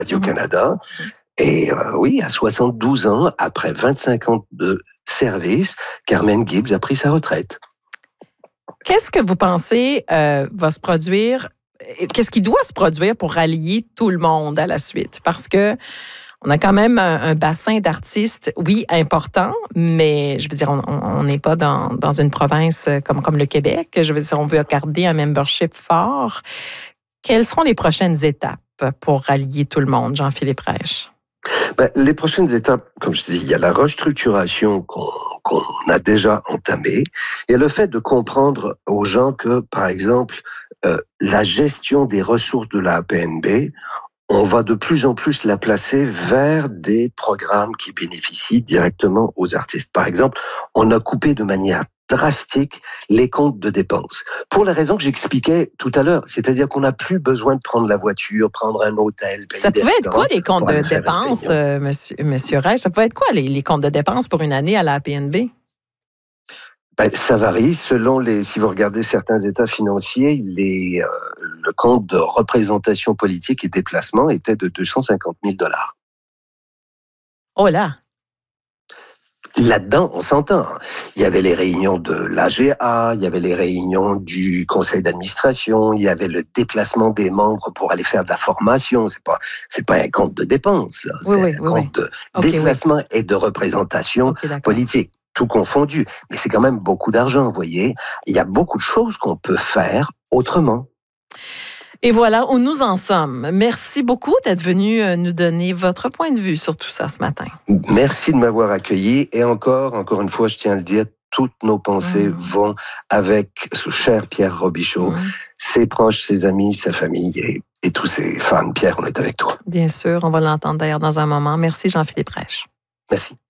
Radio-Canada. Et oui, à 72 ans, après 25 ans de service, Carmen Gibbs a pris sa retraite. Qu'est-ce que vous pensez va se produire? Qu'est-ce qui doit se produire pour rallier tout le monde à la suite? Parce que on a quand même un bassin d'artistes, oui, important, mais je veux dire, on n'est pas dans une province comme le Québec. Je veux dire, on veut garder un membership fort. Quelles seront les prochaines étapes pour rallier tout le monde, Jean-Philippe Reich? Les prochaines étapes, comme je dis, il y a la restructuration qu'on a déjà entamée. Il y a le fait de comprendre aux gens que, par exemple, la gestion des ressources de la APNB, on va de plus en plus la placer vers des programmes qui bénéficient directement aux artistes. Par exemple, on a coupé de manière drastique les comptes de dépenses. Pour la raison que j'expliquais tout à l'heure, c'est-à-dire qu'on n'a plus besoin de prendre la voiture, prendre un hôtel, payer Ça des pouvait être quoi les comptes de faire dépenses, monsieur Reich? Ça pouvait être quoi les comptes de dépenses pour une année à la APNB? Ça varie selon si vous regardez certains états financiers, le compte de représentation politique et déplacement était de 250 000 $. Oh là! Là-dedans, on s'entend. Il y avait les réunions de l'AGA, il y avait les réunions du conseil d'administration, il y avait le déplacement des membres pour aller faire de la formation. C'est pas un compte de dépenses, là. C'est un compte de déplacement et de représentation politique. Tout confondu. Mais c'est quand même beaucoup d'argent, vous voyez. Il y a beaucoup de choses qu'on peut faire autrement. Et voilà où nous en sommes. Merci beaucoup d'être venu nous donner votre point de vue sur tout ça ce matin. Merci de m'avoir accueilli. Et encore une fois, je tiens à le dire, toutes nos pensées vont avec ce cher Pierre Robichaud, ses proches, ses amis, sa famille et tous ses fans. Pierre, on est avec toi. Bien sûr, on va l'entendre d'ailleurs dans un moment. Merci Jean-Philippe Reich. Merci.